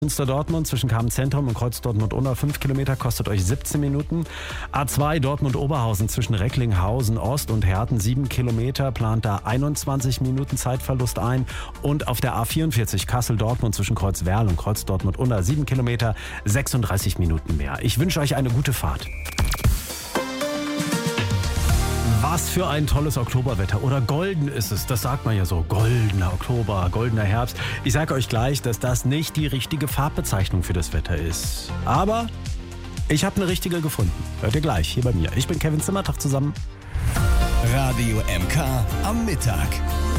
Münster-Dortmund zwischen Kamen-Zentrum und Kreuz Dortmund-Unna 5 Kilometer, kostet euch 17 Minuten. A2 Dortmund-Oberhausen zwischen Recklinghausen-Ost und Herten 7 Kilometer, plant da 21 Minuten Zeitverlust ein. Und auf der A44 Kassel-Dortmund zwischen Kreuz-Werl und Kreuz Dortmund-Unna 7 Kilometer, 36 Minuten mehr. Ich wünsche euch eine gute Fahrt. Was für ein tolles Oktoberwetter. Oder golden ist es, das sagt man ja so. Goldener Oktober, goldener Herbst. Ich sage euch gleich, dass das nicht die richtige Farbbezeichnung für das Wetter ist. Aber ich habe eine richtige gefunden. Hört ihr gleich hier bei mir. Ich bin Kevin Zimmertag zusammen. Radio MK am Mittag.